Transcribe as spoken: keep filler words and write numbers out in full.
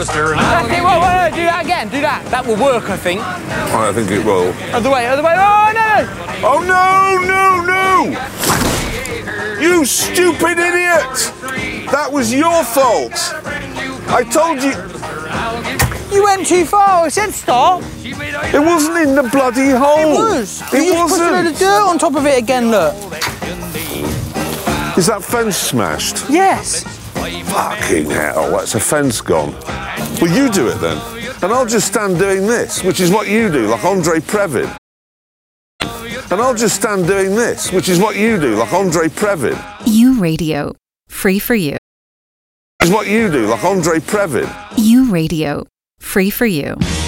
That's it, whoa, whoa, do that again, do that. That will work, I think. I think it will. Other way, other way, oh no! Oh no, no, no! You stupid idiot! That was your fault. I told you. You went too far, I said stop. It wasn't in the bloody hole. It was. It you wasn't. Just put a load of dirt on top of it again, look. Is that fence smashed? Yes. Fucking hell, that's a fence gone. Well, you do it then. And I'll just stand doing this, which is what you do, like Andre Previn. And I'll just stand doing this, which is what you do, like Andre Previn. You Radio. Free for you. Is what you do, like Andre Previn. You Radio. Free for you.